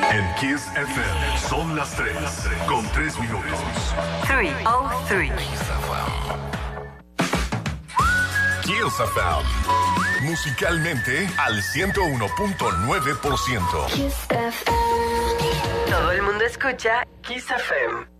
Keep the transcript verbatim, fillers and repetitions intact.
En Kiss F M son las tres con tres minutos. tres oh tres. Kiss F M. Musicalmente al ciento uno punto nueve por ciento. Todo el mundo escucha Kiss F M.